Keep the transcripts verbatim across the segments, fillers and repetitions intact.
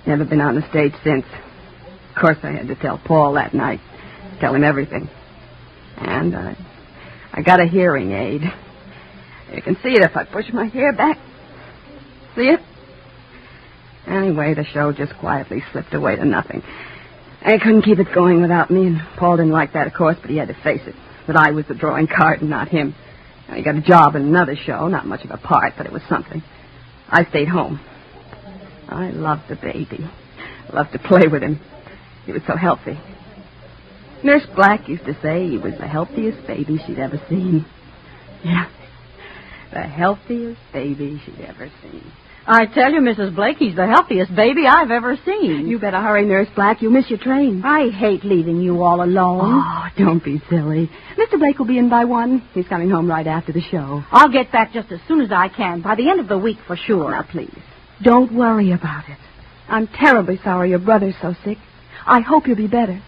Never been on the stage since. Of course, I had to tell Paul that night. Tell him everything. And I, I got a hearing aid. You can see it if I push my hair back. See it? Anyway, the show just quietly slipped away to nothing. I couldn't keep it going without me, and Paul didn't like that, of course, but he had to face it, that I was the drawing card and not him. He got a job in another show, not much of a part, but it was something. I stayed home. I loved the baby. I loved to play with him. He was so healthy. Nurse Black used to say he was the healthiest baby she'd ever seen. Yeah, the healthiest baby she'd ever seen. I tell you, Missus Blake, he's the healthiest baby I've ever seen. You better hurry, Nurse Black. You'll miss your train. I hate leaving you all alone. Oh, don't be silly. Mister Blake will be in by one. He's coming home right after the show. I'll get back just as soon as I can, by the end of the week for sure. Now, please, don't worry about it. I'm terribly sorry your brother's so sick. I hope you'll be better.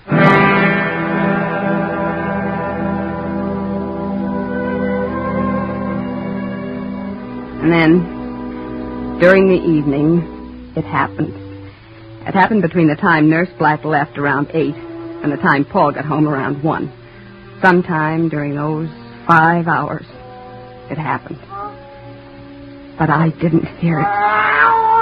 And then, during the evening, it happened. It happened between the time Nurse Black left around eight and the time Paul got home around one. Sometime during those five hours, it happened. But I didn't hear it.